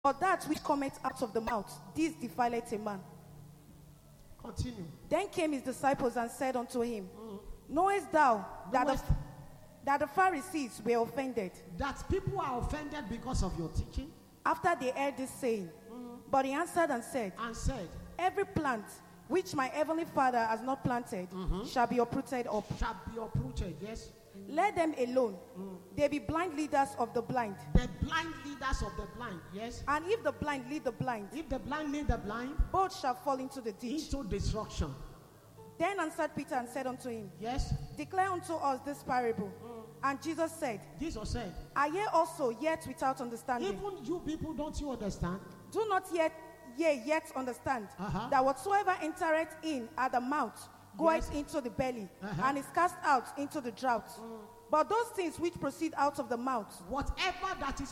For that which cometh out of the mouth, this defileth a man. Continue. Then came his disciples and said unto him, Knowest thou that the Pharisees were offended That people are offended because of your teaching? after they heard this saying? But he answered and said, Every plant which my heavenly Father has not planted shall be uprooted up. Shall be uprooted, yes. Let them alone. They be blind leaders of the blind. The blind leaders of the blind, yes. And if the blind lead the blind, If the blind lead the blind, both shall fall into the ditch. into destruction. Then answered Peter and said unto him, Yes. Declare unto us this parable. And Jesus said, Jesus said, Are ye also yet without understanding? even you people, don't you understand? Do not yet understand that whatsoever entereth in at the mouth goeth into the belly, and is cast out into the drought. But those things which proceed out of the mouth, Whatever that is